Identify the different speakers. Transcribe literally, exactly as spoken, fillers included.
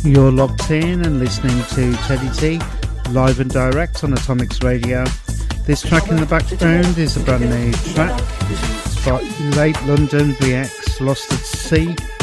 Speaker 1: You're locked in and listening to Teddy T live and direct on Atomics Radio. This track in the background is a brand new track. It's by Late London V X, Lost at Sea.